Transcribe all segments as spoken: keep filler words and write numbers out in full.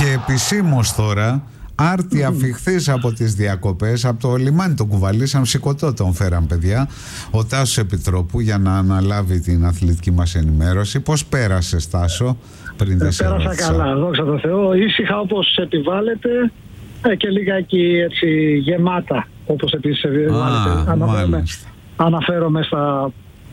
Και επισήμως τώρα, άρτη αφιχθείς από τις διακοπές, από το λιμάνι τον κουβαλήσαν, σηκωτό τον φέραν παιδιά, ο Τάσος Επιτρόπου, για να αναλάβει την αθλητική μας ενημέρωση. Πώς πέρασες, Τάσο, πριν δεν σε Πέρασα ρώτησα? καλά, δόξα τω Θεώ, ήσυχα όπως επιβάλλεται, ε, και λιγάκι έτσι γεμάτα όπως επίσης επιβάλλεται. Αναφέρομαι, αναφέρομαι στα...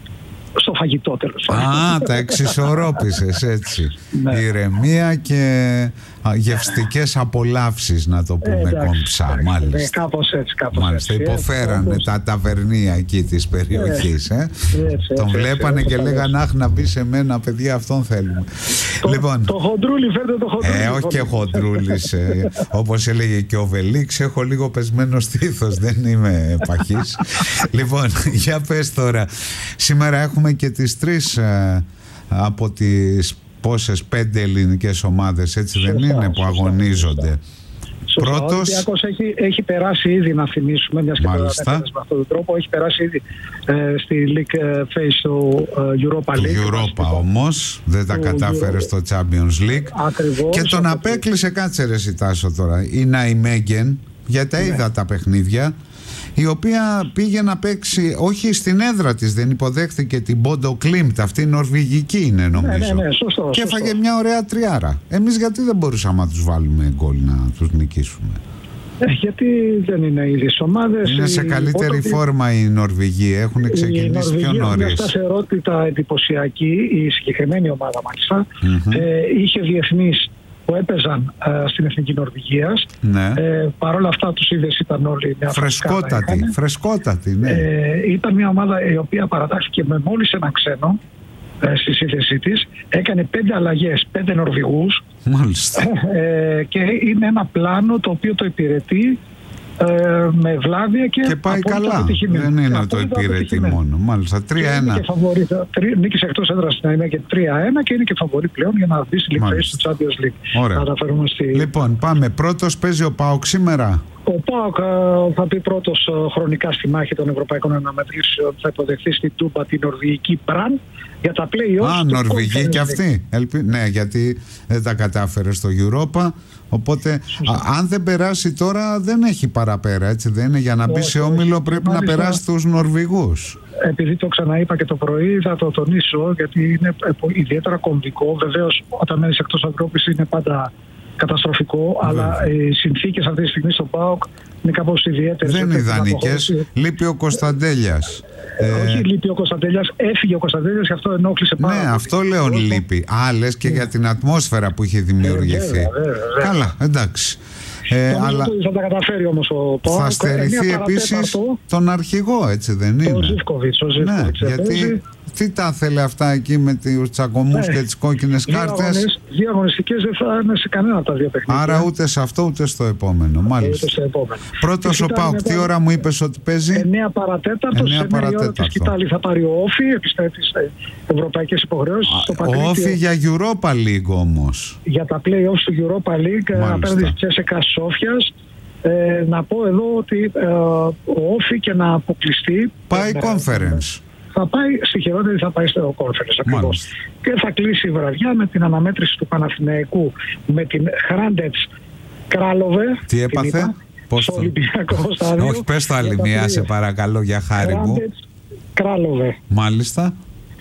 στο φαγητό, τέλος. Α, τα εξισορρόπησες έτσι. Ναι. Ηρεμία και γευστικές απολαύσεις, να το πούμε, ε, κομψά. εντάξει, μάλιστα. ε, κάπως έτσι, κάπως Μάλιστα, έτσι. υποφέρανε έτσι, τα ταβερνία εκεί της περιοχής. Ε. έτσι, Τον έτσι, βλέπανε έτσι, και έτσι, λέγανε, αχ, να μπει σε μένα, παιδιά, αυτόν θέλουμε. Το, λοιπόν, το χοντρούλι, φέρτε το χοντρούλι. Ε, όχι και χοντρούλης. Ε, όπως έλεγε και ο Βελίξ, έχω λίγο πεσμένο στήθος, δεν είμαι παχής. Λοιπόν, για πες τώρα. Σήμερα έχουμε και τις τρεις ε, από τις πόσες, πέντε ελληνικές ομάδες, έτσι σωστά, δεν είναι, που αγωνίζονται. Σωστά. Πρώτος... Ο Ολυμπιακός έχει, έχει περάσει ήδη, να θυμίσουμε, μιας και το ανέφερες με αυτόν τον τρόπο, έχει περάσει ήδη ε, στη League Phase του ε, Europa League. Του Europa όμως, δεν τα κατάφερε Euro... στο Champions League. Ακριβώς. Και τον απέκλεισε, κάτσε ρε Σιτάσο τώρα, η Ναϊμέγγεν, γιατί τα είδα ναι. τα παιχνίδια, η οποία πήγε να παίξει, όχι στην έδρα της, δεν υποδέχθηκε την Bodo Glimt, αυτή η νορβηγική είναι νομίζω. Ναι, ναι, ναι, σωστό, και σωστό. έφαγε μια ωραία τριάρα. Εμείς γιατί δεν μπορούσαμε να τους βάλουμε γκολ να τους νικήσουμε? Ε, γιατί δεν είναι οι ίδιες ομάδες. Είναι σε καλύτερη η... φόρμα οι Νορβηγοί, έχουν ξεκινήσει πιο νωρίς. Μια σταθερότητα εντυπωσιακή, η συγκεκριμένη ομάδα μάλιστα, mm-hmm. ε, είχε διεθνείς που έπαιζαν ε, στην Εθνική Νορβηγίας. Ναι. Ε, Παρ' όλα αυτά τους είδες ήταν όλοι μια φρεσκότατη, φρεσκότατη, ναι. Ε, ήταν μια ομάδα η οποία παρατάχθηκε με μόλις έναν ξένο ε, στη σύνθεσή της. Έκανε πέντε αλλαγές, πέντε Νορβηγούς. Μάλιστα. Ε, και είναι ένα πλάνο το οποίο το υπηρετεί ε, με ευλάβεια και, και πάει καλά. Δεν είναι και το υπηρετεί μόνο. Μάλιστα. τρία ένα. Νίκησε εκτός έδρας να είναι και τρία ένα και είναι και φαβορί πλέον για να μπει στη League Phase του Champions League. Ωραία. Στη... Λοιπόν, πάμε. Πρώτος παίζει ο ΠΑΟΚ σήμερα. Ο ΠΑΟΚ θα πει πρώτος χρονικά στη μάχη των Ευρωπαϊκών Αναμετρήσεων. Θα υποδεχθεί στην Τούμπα την νορβηγική Μπραν για τα play-offs. Α, Νορβηγοί και αυτοί. Ελπι... Ναι, γιατί δεν τα κατάφερε στο Europa. Οπότε, α, αν δεν περάσει τώρα, δεν έχει παραπέρα. Έτσι δεν είναι? Για να μπει σε όμιλο πρέπει μάλιστα να περάσει τους Νορβηγούς. Επειδή το ξαναείπα και το πρωί, θα το τονίσω, γιατί είναι ιδιαίτερα κομβικό. Βεβαίως, όταν μένεις εκτός Ευρώπης είναι πάντα καταστροφικό, βέβαια, αλλά οι συνθήκες αυτή τη στιγμή στο ΠΑΟΚ είναι κάπως ιδιαίτερες. Δεν είναι ιδανικές. Λείπει ο Κωνσταντέλιας. Ε, ε, όχι, λείπει ο Κωνσταντέλιας. Έφυγε ο Κωνσταντέλιας και αυτό ενόχλησε πάρα πολύ. Ναι, αυτό λέω λείπει. Άλλες και yeah. για την ατμόσφαιρα που είχε δημιουργηθεί. Ε, βέβαια, βέβαια. Καλά, εντάξει. Ε, αλλά θα τα καταφέρει όμως ο ΠΑΟΚ. Θα στερηθεί επίσης τον αρχηγό, έτσι δεν είναι? Ο Ζίβκοβιτς. Ναι, γιατί τι τα ήθελε αυτά εκεί με τους τσακωμούς ναι. και τις κόκκινες κάρτες? Δύο αγωνιστικές δεν θα είναι σε κανένα από τα δύο παιχνίδια. Άρα ούτε σε αυτό ούτε στο επόμενο. Μάλιστα. Ούτε στο επόμενο. Πρώτος ο ΠΑΟΚ, τι ώρα μου είπες ότι παίζει? εννιά παρατέταρτο. Σε εννιά η ώρα της Κιτάλη θα πάρει ο Όφι, επιστρέφει σε ευρωπαϊκές υποχρεώσεις. Ο Όφι για Europa League όμως. Για τα play-offs του Europa League απέναντι στη Τσέσεκα Σόφιας. Ε, να πω εδώ ότι ε, ο Όφι και να αποκλειστεί πάει ε, conference. Θα πάει, στη χειρότερη θα πάει στο conference ακριβώς. Και θα κλείσει η βραδιά με την αναμέτρηση του Παναθηναϊκού με την Χράντετς Κράλοβε. Τι έπαθε? Πώς στο Ολυμπιακό στάδιο. Όχι, πες το άλλη μία σε παρακαλώ για χάρη μου. Χράντετς Κράλοβε. Μάλιστα.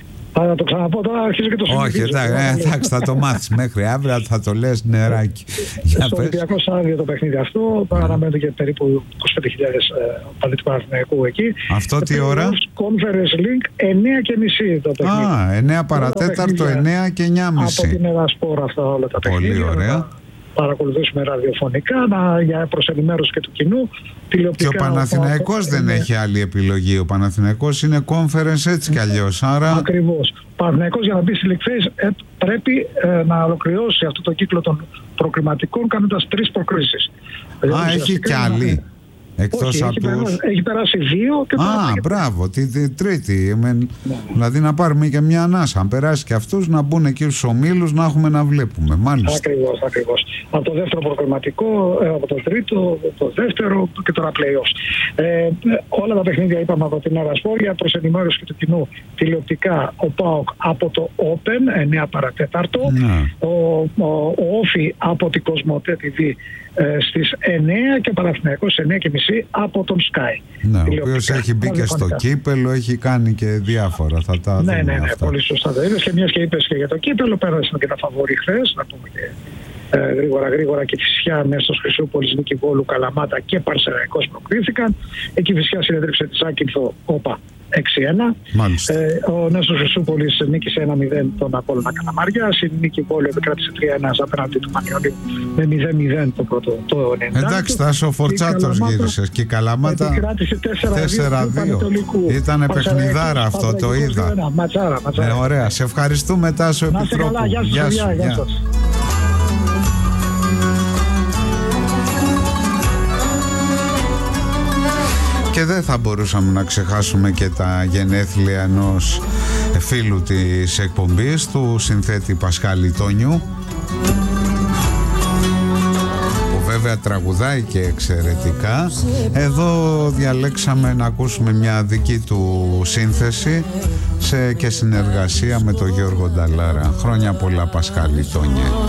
Θα το ξαναπώ τώρα, αρχίζω και το συνεχίζω. Όχι, εντάξει, εντάξει, θα το μάθεις μέχρι αύριο, θα το λες νεράκι. Στο Ολυμπιακό στάδιο το παιχνίδι αυτό, παραμένουν και περίπου είκοσι πέντε χιλιάδες παδί του Παναθηναϊκού εκεί. Αυτό τι ώρα? Conference League, εννιά και μισή το παιχνίδι. Α, εννιά παρατέταρτο, εννιά και εννιά και μισή. Από την Ελλασπόρα αυτά όλα τα παιχνίδια. Πολύ ωραία. Παρακολουθήσουμε ραδιοφωνικά να, για προς ενημέρωση και του κοινού. Και ο Παναθηναϊκός δεν είναι... έχει άλλη επιλογή. Ο Παναθηναϊκός είναι conference έτσι κι αλλιώς. Άρα... Ακριβώς. Ο Παναθηναϊκός για να μπει στη League Phase ε, πρέπει ε, να ολοκληρώσει αυτό το κύκλο των προκριματικών κάνοντας τρεις προκρίσεις. Α, έχει κι άλλη. Εκτός Όχι, από έχει, τους... περάσει, έχει περάσει δύο και Α, τώρα... μπράβο, τη, τη τρίτη. Με, ναι. Δηλαδή να πάρουμε και μια ανάσα. Αν περάσει και αυτούς, να μπουν εκεί στους ομίλους, να έχουμε να βλέπουμε. Μάλιστα. Ακριβώς, ακριβώς. Από το δεύτερο προκριματικό, από το τρίτο, το δεύτερο και τώρα play-offs. Ε, όλα τα παιχνίδια είπαμε από την Αρασπόρια, προς ενημέρωση και του κοινού τηλεοπτικά, ο ΠΑΟΚ από το Open, εννιά παρά τέταρτο, ναι. ο, ο, ο Όφι από την Κοσμοτέ τι βι ε, στις εννιά και ο Παναθηναϊκός στις εννιά και μισή από τον Sky. Ναι, ο οποίος έχει μπει και στο κύπελο, έχει κάνει και διάφορα. Θα τα ναι, δούμε ναι, ναι, αυτά. Πολύ σωστά το είδες και μιας και είπες και για το κύπελο, πέρασαν και τα φαβορί χθες, να πούμε και ε, γρήγορα γρήγορα και Φυσιά μέσα στο Χρυσούπολης, Νίκη Βόλου, Καλαμάτα και Παρσεραϊκός προκρίθηκαν. Εκεί η Φυσιά συνέδριψε τη Σάκυνθο, όπα, έξι ένα. Ε, ο Νέστος Χρυσούπολης νίκησε ένα μηδέν τον Απόλλωνα Καλαμαριάς. Η Νίκη Βόλου επικράτησε τρία ένα απέναντι του Μανιώλη με μηδέν μηδέν το πρώτο το ενενήντα. Εντάξει, Τάσο, ο Φορτσάτος γύρισες και η Καλαμάτα επικράτησε τέσσερα δύο. Ήτανε παιχνιδάρα αυτό, το είδα. Ματσάρα, ματσάρα. Ε, ωραία, σε ευχαριστούμε, Τάσο Επιτρόπου. Γεια σου. Γεια σας. Και δεν θα μπορούσαμε να ξεχάσουμε και τα γενέθλια ενός φίλου της εκπομπής, του συνθέτη Πασχάλη Τόνιου, που βέβαια τραγουδάει και εξαιρετικά. Εδώ διαλέξαμε να ακούσουμε μια δική του σύνθεση σε, και συνεργασία με τον Γιώργο Νταλάρα. Χρόνια πολλά, Πασχάλη Τόνιε.